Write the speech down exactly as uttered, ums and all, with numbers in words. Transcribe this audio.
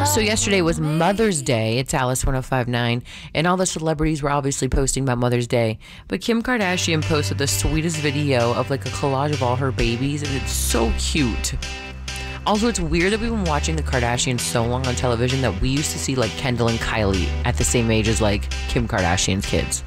So yesterday was Mother's Day. It's Alice one oh five point nine, and all the celebrities were obviously posting about Mother's Day. But Kim Kardashian posted the sweetest video of like a collage of all her babies, and it's so cute. Also, it's weird that we've been watching the Kardashians so long on television that we used to see like Kendall and Kylie at the same age as like Kim Kardashian's kids.